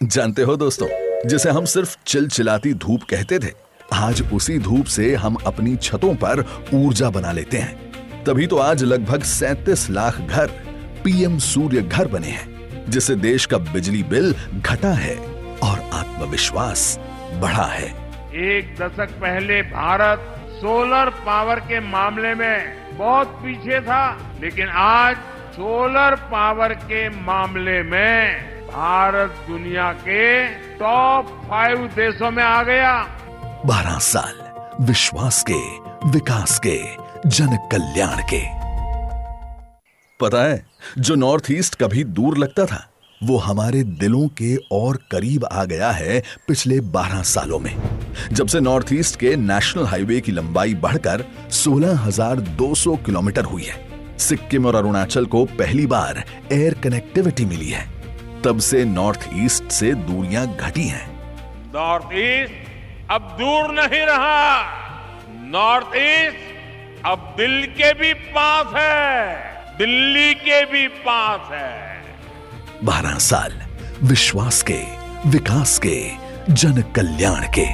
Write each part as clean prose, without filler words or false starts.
जानते हो दोस्तों, जिसे हम सिर्फ चिलचिलाती धूप कहते थे, आज उसी धूप से हम अपनी छतों पर ऊर्जा बना लेते हैं। तभी तो आज लगभग 37 लाख घर पीएम सूर्य घर बने हैं, जिससे देश का बिजली बिल घटा है और आत्मविश्वास बढ़ा है। एक दशक पहले भारत सोलर पावर के मामले में बहुत पीछे था, लेकिन आज सोलर पावर के मामले में भारत दुनिया के टॉप 5 देशों में आ गया। 12 साल विश्वास के, विकास के, जन कल्याण के। पता है, जो नॉर्थ ईस्ट कभी दूर लगता था, वो हमारे दिलों के और करीब आ गया है पिछले 12 सालों में। जब से नॉर्थ ईस्ट के नेशनल हाईवे की लंबाई बढ़कर 16,200 किलोमीटर हुई है, सिक्किम और अरुणाचल को पहली बार एयर कनेक्टिविटी मिली है, तब से नॉर्थ ईस्ट से दूरियां घटी हैं। नॉर्थ ईस्ट अब दूर नहीं रहा। नॉर्थ ईस्ट अब दिल के भी पास है, दिल्ली के भी पास है। 12 साल विश्वास के, विकास के, जन कल्याण के।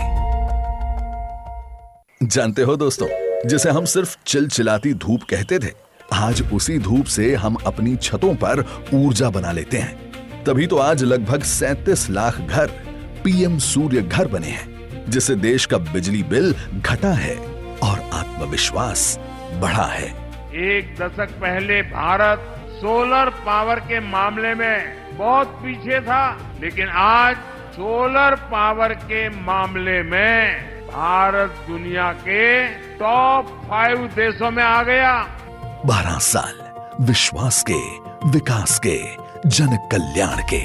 जानते हो दोस्तों, जिसे हम सिर्फ चिलचिलाती धूप कहते थे, आज उसी धूप से हम अपनी छतों पर ऊर्जा बना लेते हैं। तभी तो आज लगभग 37 लाख घर पीएम सूर्य घर बने हैं, जिससे देश का बिजली बिल घटा है और आत्मविश्वास बढ़ा है। एक दशक पहले भारत सोलर पावर के मामले में बहुत पीछे था, लेकिन आज सोलर पावर के मामले में भारत दुनिया के टॉप 5 देशों में आ गया। 12 साल विश्वास के, विकास के, जन कल्याण के।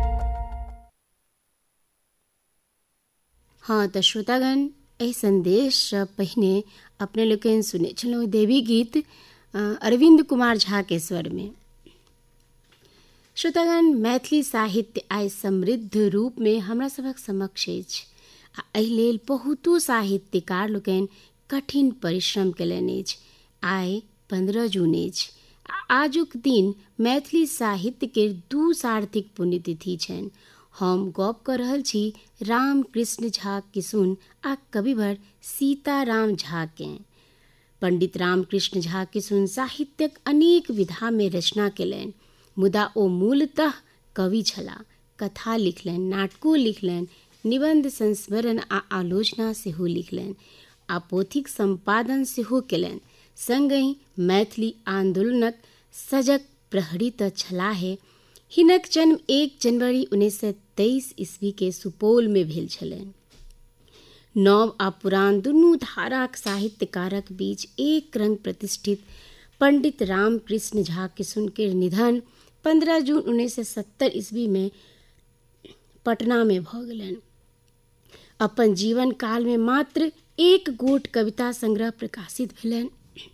हाँ तो श्रोतागण, ए संदेश पहिने अपने लोगन सुने चलो देवी गीत अरविंद कुमार झा के स्वर में। श्रोतागण, मैथिली साहित्य आइ समृद्ध रूप में हमरा सबक समक्ष अछि। एहि लेल बहुतो साहित्यकार लोकनि कठिन परिश्रम कयलनि अछि। आइ 15 जून अछि। आजुक दिन मैथिली साहित्य के 2 सार्थिक पुण्यतिथि छनि। हम गप कर रहल छी रामकृष्ण झा किशुन आ कविवर सीताराम झा के। पंडित रामकृष्ण झा किशुन साहित्यक अनेक विधा में रचना केलनि, मुदा ओ मूलतः कवि छलाह। कथा लिखलनि, नाटको लिखलनि, निबंध संस्मरण आ आलोचना सेहो लिखलनि आ पोथीक संपादन सेहो केलनि। संगहि मैथिली आंदोलनक सजग प्रहरी तऽ छलाहे। हिनक जन्म 1 जनवरी 1923 ईस्वी के सुपौल में भेल छलनि। नव आ पुरान दुनू धाराक साहित्यकारक बीच एक रंग प्रतिष्ठित पंडित रामकृष्ण झा किशुन के निधन 15 जून 1970 ईस्वी में पटना में भऽ गेलनि। अपन जीवन काल में मात्र 1 गोट कविता संग्रह प्रकाशित भेलनि।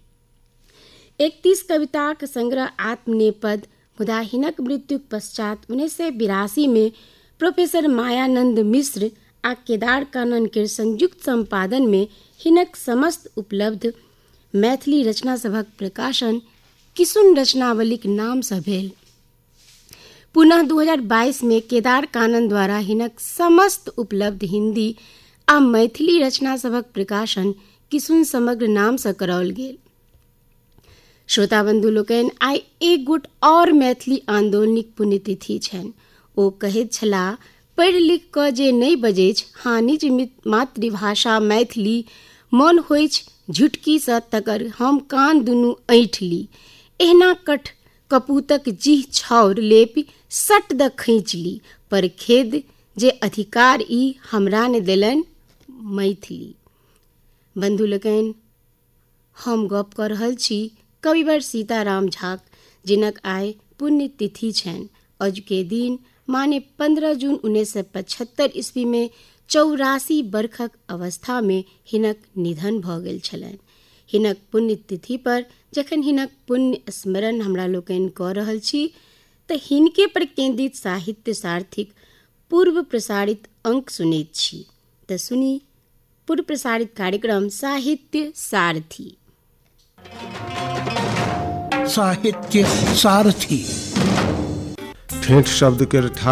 31 कविताक संग्रह आत्मनेपद, मुदा हिनक मृत्यु पश्चात 1982 में प्रोफेसर मायानंद मिश्र आ केदार कानन के संयुक्त संपादन में हिनक समस्त उपलब्ध मैथिली रचना सभक प्रकाशन किशुन रचनावलीक नाम सँ भेल। पुनः 2022 में केदार कानन द्वारा हिनक समस्त उपलब्ध हिंदी आ मैथिली रचना सभक प्रकाशन किशुन समग्र नाम सँ कराओल गेल। श्रोता बंधु लोकनि, आइ एक गोट और मैथिली आंदोलनिक पुण्यतिथि छनि। ओ कहैत छलाह, पढ़ि लिख कऽ जे नहि बजैछ हानिज मातृभाषा मैथिली, मन होइछ झुटकी सँ तकर हम कान दुनू ऐंठ ली। एहना कठ कपूतक जीह छाउर लेपि सट द खींच ली, पर खेद जे अधिकार ई हमरा ने देलनि मैथिली। बंधु लोकनि, हम गप कर रहल छी कविवर सीताराम झा, जिनक आइ पुण्यतिथि छनि। आज के दिन माने 15 जून 1975 ईस्वी में 84 बरखक अवस्था में हिनक निधन भऽ गेल छलनि। हिनक पुण्यतिथि पर जखन हिनक पुण्य स्मरण हमरा लोकनि कऽ रहल छी, तऽ हिनके पर केंद्रित साहित्य सारथिक पूर्व प्रसारित अंक सुनैत छी। तऽ सुनी पूर्व प्रसारित कार्यक्रम साहित्य सारथी। साहित्य सारथी ठेठ शब्द के